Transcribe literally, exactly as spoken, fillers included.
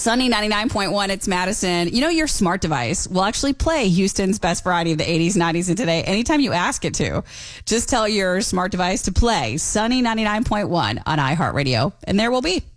Sunny ninety-nine point one, it's Madison. You know, your smart device will actually play Houston's best variety of the eighties, nineties, and today anytime you ask it to. Just tell your smart device to play Sunny ninety-nine point one on iHeartRadio, and there will be.